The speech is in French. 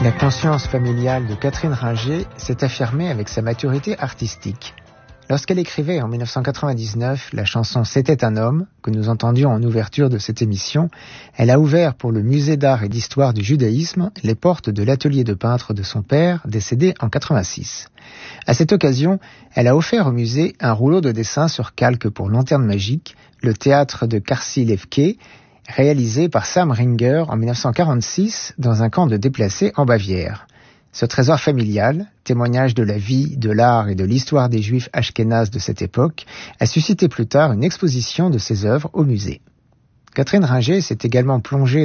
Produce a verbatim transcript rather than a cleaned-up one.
La conscience familiale de Catherine Ringer s'est affirmée avec sa maturité artistique. Lorsqu'elle écrivait en dix-neuf cent quatre-vingt-dix-neuf la chanson « C'était un homme » que nous entendions en ouverture de cette émission, elle a ouvert pour le musée d'art et d'histoire du judaïsme les portes de l'atelier de peintre de son père, décédé en quatre-vingt-six. À cette occasion, elle a offert au musée un rouleau de dessins sur calque pour Lanterne magique, le théâtre de Karsi-Levke, réalisé par Sam Ringer en dix-neuf cent quarante-six dans un camp de déplacés en Bavière. Ce trésor familial, témoignage de la vie, de l'art et de l'histoire des Juifs ashkénazes de cette époque, a suscité plus tard une exposition de ses œuvres au musée. Catherine Ringer s'est également plongée